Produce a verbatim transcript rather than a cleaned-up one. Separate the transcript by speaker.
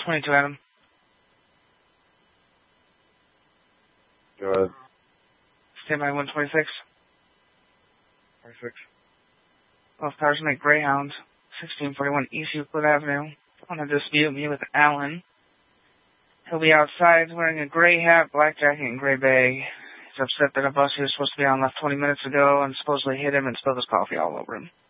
Speaker 1: twenty-two, Adam.
Speaker 2: Go ahead.
Speaker 1: Stand by one twenty-six.
Speaker 2: twenty-six.
Speaker 1: Both cars make Greyhound, sixteen forty-one East Euclid Avenue. On a dispute, me with Alan. He'll be outside wearing a gray hat, black jacket, and gray bag. He's upset that a bus he was supposed to be on left twenty minutes ago and supposedly hit him and spilled his coffee all over him.